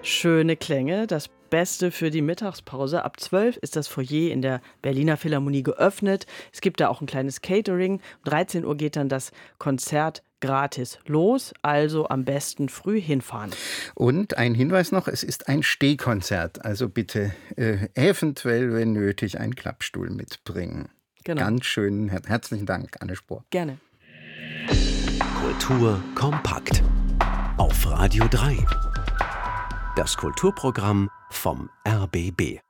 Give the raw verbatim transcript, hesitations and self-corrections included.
Schöne Klänge, das Beste für die Mittagspause. Ab zwölf ist das Foyer in der Berliner Philharmonie geöffnet. Es gibt da auch ein kleines Catering. Um dreizehn Uhr geht dann das Konzert gratis los, also am besten früh hinfahren. Und ein Hinweis noch, es ist ein Stehkonzert, also bitte äh, eventuell, wenn nötig, einen Klappstuhl mitbringen. Genau. Ganz schön, her- herzlichen Dank, Anne Spohr. Gerne. Kultur kompakt auf Radio drei. Das Kulturprogramm vom R B B.